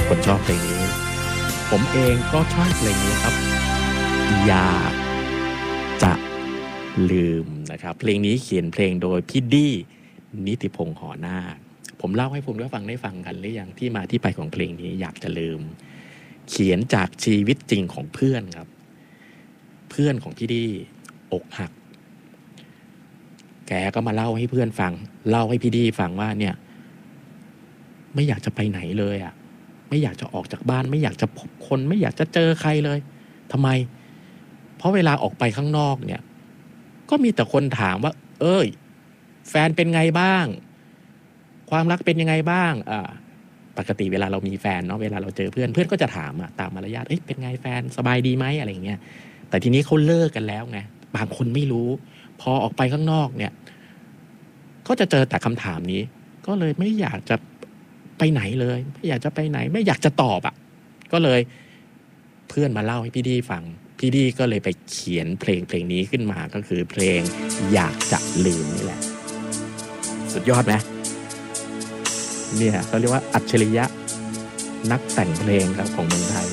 คนชอบเพลงนี้ผมเองก็ชอบเพลงนี้ครับอยากจะลืมนะครับเพลงนี้เขียนเพลงโดยพี่ดี้นิติพงษ์หอนาคผมเล่าให้ผมได้ฟังกันหรือยังที่มาที่ไปของเพลงนี้อยากจะลืมเขียนจากชีวิตจริงของเพื่อนครับเพื่อนของพี่ดี้อกหักแกก็มาเล่าให้เพื่อนฟังเล่าให้พี่ดี้ฟังว่าเนี่ยไม่อยากจะไปไหนเลยอ่ะไม่อยากจะออกจากบ้านไม่อยากจะพบคนไม่อยากจะเจอใครเลยทำไมเพราะเวลาออกไปข้างนอกเนี่ยก็มีแต่คนถามว่าเอ้ยแฟนเป็นไงบ้างความรักเป็นยังไงบ้างปกติเวลาเรามีแฟนเนาะเวลาเราเจอเพื่อนก็จะถามตามมารยาทเอ้ยเป็นไงแฟนสบายดีไหมอะไรอย่างเงี้ยแต่ทีนี้เขาเลิกกันแล้วไงบางคนไม่รู้พอออกไปข้างนอกเนี่ยก็จะเจอแต่คำถามนี้ก็เลยไม่อยากจะไปไหนเลยไม่อยากจะไปไหนไม่อยากจะตอบก็เลยเพื่อนมาเล่าให้พี่ดี้ฟังพี่ดี้ก็เลยไปเขียนเพลงนี้ขึ้นมาก็คือเพลงอยากจะลืมนี่แหละสุดยอดไหมเนี่ยเขาเรียกว่าอัจฉริยะนักแต่งเพลงครับของเมืองไทย